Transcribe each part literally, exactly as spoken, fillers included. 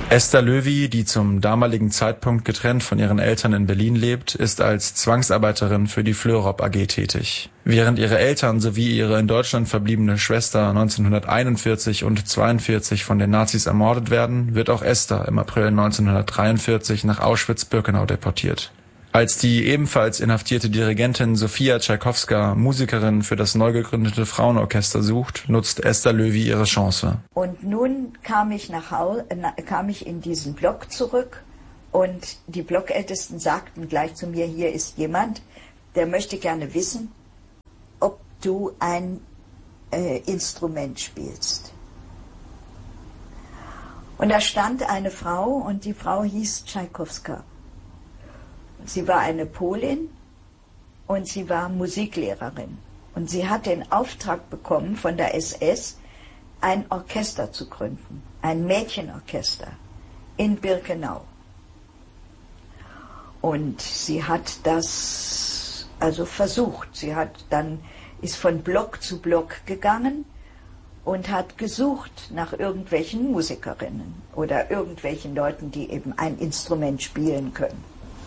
Esther Löwy, die zum damaligen Zeitpunkt getrennt von ihren Eltern in Berlin lebt, ist als Zwangsarbeiterin für die Fleurop A G tätig. Während ihre Eltern sowie ihre in Deutschland verbliebene Schwester neunzehnhunderteinundvierzig und zweiundvierzig von den Nazis ermordet werden, wird auch Esther im April neunzehnhundertdreiundvierzig nach Auschwitz-Birkenau deportiert. Als die ebenfalls inhaftierte Dirigentin Sofia Tschajkowska Musikerin für das neu gegründete Frauenorchester sucht, nutzt Esther Löwy ihre Chance. Und nun kam ich, nach Hause, kam ich in diesen Block zurück und die Blockältesten sagten gleich zu mir, hier ist jemand, der möchte gerne wissen, ob du ein äh, Instrument spielst. Und da stand eine Frau und die Frau hieß Tschajkowska. Sie war eine Polin und sie war Musiklehrerin. Und sie hat den Auftrag bekommen von der S S, ein Orchester zu gründen, ein Mädchenorchester in Birkenau. Und sie hat das also versucht. Sie hat dann, ist von Block zu Block gegangen und hat gesucht nach irgendwelchen Musikerinnen oder irgendwelchen Leuten, die eben ein Instrument spielen können.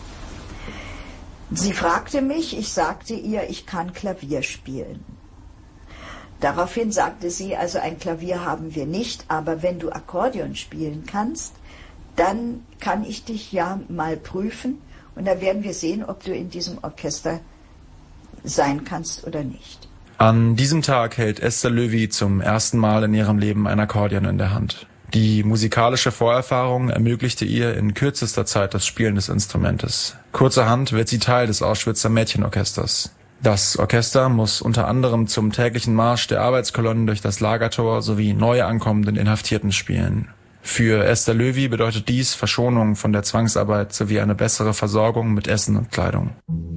Sie fragte mich, ich sagte ihr, ich kann Klavier spielen. Daraufhin sagte sie, also ein Klavier haben wir nicht, aber wenn du Akkordeon spielen kannst, dann kann ich dich ja mal prüfen und dann werden wir sehen, ob du in diesem Orchester sein kannst oder nicht. An diesem Tag hält Esther Löwy zum ersten Mal in ihrem Leben ein Akkordeon in der Hand. Die musikalische Vorerfahrung ermöglichte ihr in kürzester Zeit das Spielen des Instrumentes. Kurzerhand wird sie Teil des Auschwitzer Mädchenorchesters. Das Orchester muss unter anderem zum täglichen Marsch der Arbeitskolonnen durch das Lagertor sowie neu ankommenden Inhaftierten spielen. Für Esther Löwy bedeutet dies Verschonung von der Zwangsarbeit sowie eine bessere Versorgung mit Essen und Kleidung.